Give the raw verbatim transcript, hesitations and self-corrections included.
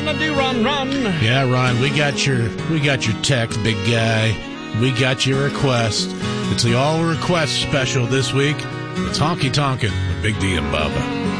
gonna do, run, run. Yeah, Ron, we got your we got your text, big guy. We got your request. It's the all request special this week. It's Honky Tonkin' with Big D and Bubba.